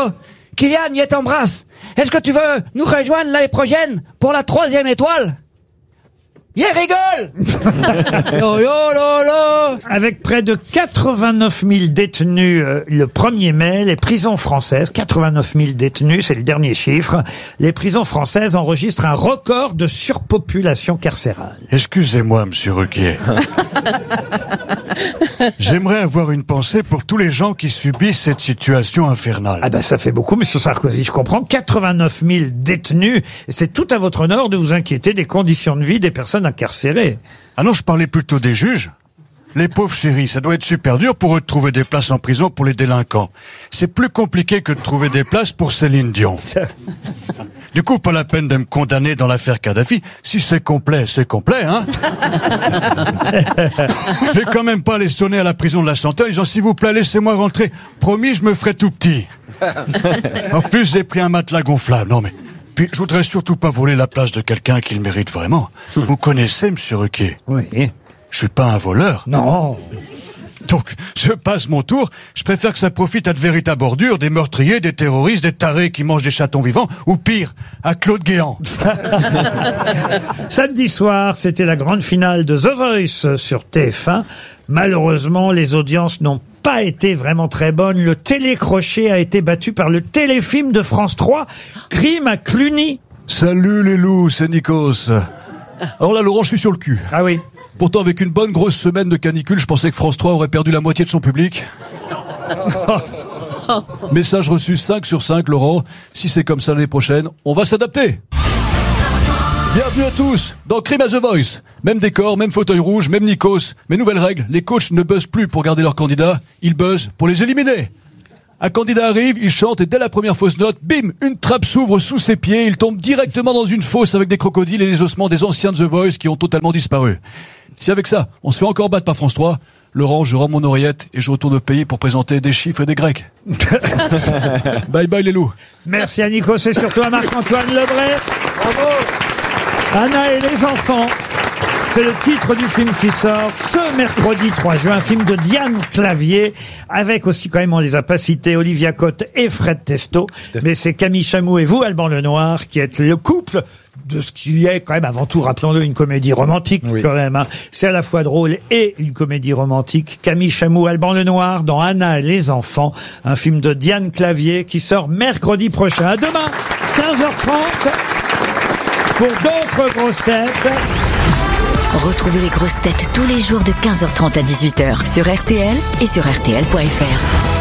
Kylian, y t'embrasse. Est-ce que tu veux nous rejoindre l'année prochaine pour la 3e étoile? Rigole. Yo, yo, lo, lo. Avec près de 89 000 détenus le 1er mai, les prisons françaises, 89 000 détenus, c'est le dernier chiffre, les prisons françaises enregistrent un record de surpopulation carcérale. Excusez-moi, monsieur Ruquier. J'aimerais avoir une pensée pour tous les gens qui subissent cette situation infernale. Ah ben ça fait beaucoup, monsieur Sarkozy, je comprends. 89 000 détenus, et c'est tout à votre honneur de vous inquiéter des conditions de vie des personnes incarcérées. Ah non, je parlais plutôt des juges. Les pauvres chéris, ça doit être super dur pour eux de trouver des places en prison pour les délinquants. C'est plus compliqué que de trouver des places pour Céline Dion. Du coup, pas la peine de me condamner dans l'affaire Kadhafi. Si c'est complet, hein. Je vais quand même pas aller sonner à la prison de la Santé en disant, s'il vous plaît, laissez-moi rentrer. Promis, je me ferai tout petit. En plus, j'ai pris un matelas gonflable. Non mais... Puis, je voudrais surtout pas voler la place de quelqu'un qui le mérite vraiment. Vous connaissez, monsieur Ruquier? Oui. Je suis pas un voleur. Non. Donc, je passe mon tour. Je préfère que ça profite à de véritables ordures, des meurtriers, des terroristes, des tarés qui mangent des chatons vivants, ou pire, à Claude Guéant. Samedi soir, c'était la grande finale de The Voice sur TF1. Malheureusement, les audiences n'ont pas été vraiment très bonnes. Le télécrochet a été battu par le téléfilm de France 3, Crime à Cluny. Salut les loups, c'est Nikos. Alors là, Laurent, je suis sur le cul. Ah oui. Pourtant, avec une bonne grosse semaine de canicule, je pensais que France 3 aurait perdu la moitié de son public. Message reçu 5 sur 5, Laurent. Si c'est comme ça l'année prochaine, on va s'adapter. Bienvenue à tous dans Crime à The Voice. Même décor, même fauteuil rouge, même Nikos. Mais nouvelle règle, les coachs ne buzzent plus pour garder leurs candidats, ils buzzent pour les éliminer. Un candidat arrive, il chante et dès la première fausse note, bim, une trappe s'ouvre sous ses pieds, il tombe directement dans une fosse avec des crocodiles et les ossements des anciens de The Voice qui ont totalement disparu. Si avec ça, on se fait encore battre par France 3, Laurent, je rends mon oreillette et je retourne au pays pour présenter des chiffres et des grecs. Bye bye les loups. Merci à Nikos et surtout à Marc-Antoine Lebray. Bravo. Anna et les enfants. C'est le titre du film qui sort ce mercredi 3 juin, un film de Diane Clavier, avec aussi, quand même, on les a pas cités, Olivia Cotte et Fred Testo. Mais c'est Camille Chamou et vous, Alban Lenoir, qui êtes le couple de ce qui est quand même avant tout, rappelons-le, une comédie romantique, oui. Quand même. Hein. C'est à la fois drôle et une comédie romantique. Camille Chamou, Alban Lenoir dans Anna et les enfants, un film de Diane Clavier qui sort mercredi prochain. À demain, 15h30, pour d'autres grosses têtes. Retrouvez les grosses têtes tous les jours de 15h30 à 18h sur RTL et sur RTL.fr.